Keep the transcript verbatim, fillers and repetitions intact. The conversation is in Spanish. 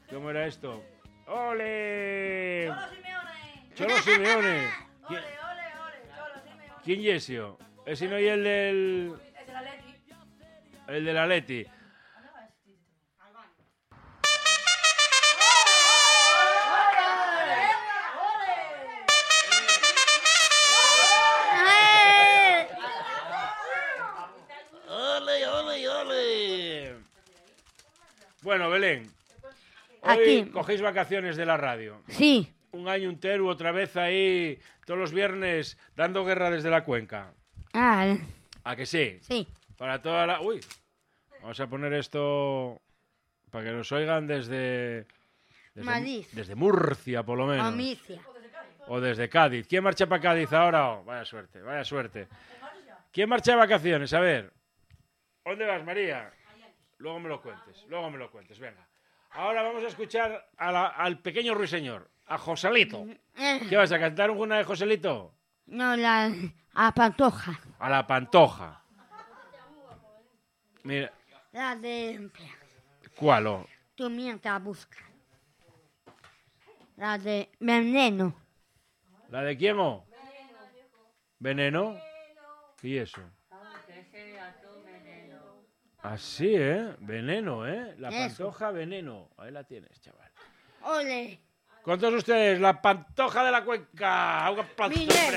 ¿Cómo era esto? ¡Ole! Cholo Simeone. Cholo Simeone. Ole, ole, ole, Cholo Simeone. ¿Quién es ese? Ese no es el del... Es el Atleti. El del Atleti. ¿Dónde va ese tío? Al baño. ¡Ole, ole, ole! Bueno, Belén. Hoy Aquí. cogéis vacaciones de la radio. Sí, Un año entero, otra vez ahí, todos los viernes, dando guerra desde la cuenca. ah, ¿A que sí? sí. Para toda la... Uy, vamos a poner esto para que nos oigan desde... Desde, Madrid. desde Murcia, por lo menos. Amicia. O desde Cádiz. ¿Quién marcha para Cádiz ahora? Oh, vaya suerte, vaya suerte. ¿Quién marcha de vacaciones? A ver. ¿Dónde vas, María? Luego me lo cuentes, luego me lo cuentes, venga. Ahora vamos a escuchar a la- al pequeño ruiseñor, a Joselito. Eh, ¿Qué vas a cantar una de Joselito? no, la a Pantoja. A la Pantoja. Mira, La de ¿cuál? Oh? tú mientras buscas. La de Veneno. ¿La de quién? Oh? ¿Veneno? ¿Y eso? Así, ¿eh? Veneno, ¿eh? La Eso. Pantoja Veneno. Ahí la tienes, chaval. Ole. Con todos ustedes, la Pantoja de la Cuenca. Un aplauso, Miguel. hombre.